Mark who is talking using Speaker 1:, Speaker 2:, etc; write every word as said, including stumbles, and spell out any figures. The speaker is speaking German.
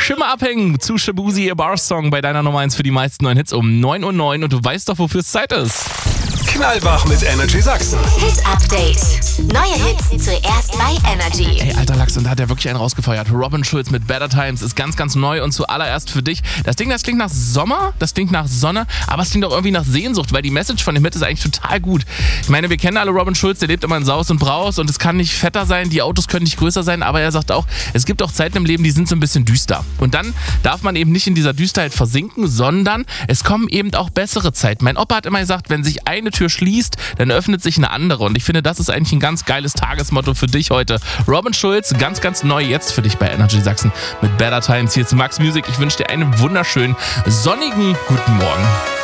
Speaker 1: Schimmer abhängen zu Shabuzi, ihr Bar-Song bei deiner Nummer eins für die meisten neuen Hits um neun Uhr neun und du weißt doch, wofür es Zeit ist.
Speaker 2: Knallwach mit Energy Sachsen.
Speaker 3: Hit Update. Neue Hits zuerst bei Energy.
Speaker 1: Hey, alter Lachs, und da hat er wirklich einen rausgefeuert. Robin Schulz mit Better Times ist ganz, ganz neu und zuallererst für dich. Das Ding, das klingt nach Sommer, das klingt nach Sonne, aber es klingt auch irgendwie nach Sehnsucht, weil die Message von dem Hit ist eigentlich total gut. Ich meine, wir kennen alle Robin Schulz, der lebt immer in Saus und Braus und es kann nicht fetter sein, die Autos können nicht größer sein, aber er sagt auch, es gibt auch Zeiten im Leben, die sind so ein bisschen düster. Und dann darf man eben nicht in dieser Düsterheit versinken, sondern es kommen eben auch bessere Zeiten. Mein Opa hat immer gesagt, wenn sich eine Tür schließt, dann öffnet sich eine andere. Und ich finde, das ist eigentlich ein ganz geiles Tagesmotto für dich heute. Robin Schulz, ganz, ganz neu jetzt für dich bei Energy Sachsen mit Better Times. Hier ist Max Music. Ich wünsche dir einen wunderschönen, sonnigen guten Morgen.